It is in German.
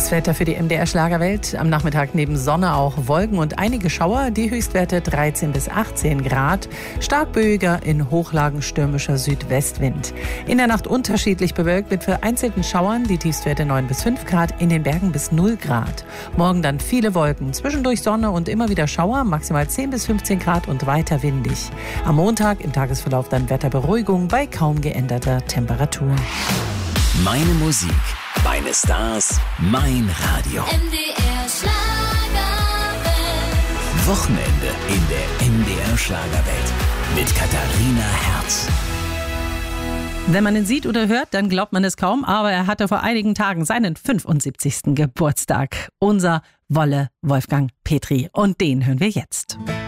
Das Wetter für die MDR Schlagerwelt. Am Nachmittag neben Sonne auch Wolken und einige Schauer. Die Höchstwerte 13 bis 18 Grad. Stark böiger, in Hochlagen stürmischer Südwestwind. In der Nacht unterschiedlich bewölkt mit vereinzelten Schauern. Die Tiefstwerte 9 bis 5 Grad. In den Bergen bis 0 Grad. Morgen dann viele Wolken. Zwischendurch Sonne und immer wieder Schauer. Maximal 10 bis 15 Grad und weiter windig. Am Montag im Tagesverlauf dann Wetterberuhigung bei kaum geänderter Temperatur. Meine Musik, meine Stars, mein Radio. MDR Schlagerwelt. Wochenende in der MDR Schlagerwelt mit Katharina Herz. Wenn man ihn sieht oder hört, dann glaubt man es kaum, aber er hatte vor einigen Tagen seinen 75. Geburtstag. Unser Wolle Wolfgang Petri. Und den hören wir jetzt.